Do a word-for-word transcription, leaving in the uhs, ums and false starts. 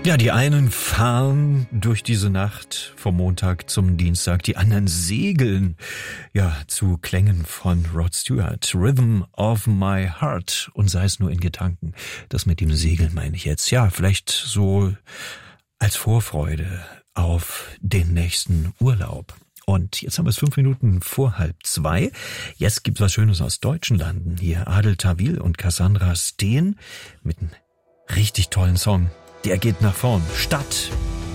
Ja, die einen fahren durch diese Nacht vom Montag zum Dienstag, die anderen segeln, ja, zu Klängen von Rod Stewart. Rhythm of my heart, und sei es nur in Gedanken. Das mit dem Segeln meine ich jetzt. Ja, vielleicht so als Vorfreude auf den nächsten Urlaub. Und jetzt haben wir es fünf Minuten vor halb zwei. Jetzt gibt's was Schönes aus deutschen Landen. Hier Adel Tawil und Cassandra Steen mit einem richtig tollen Song. Der geht nach vorn. Stadt.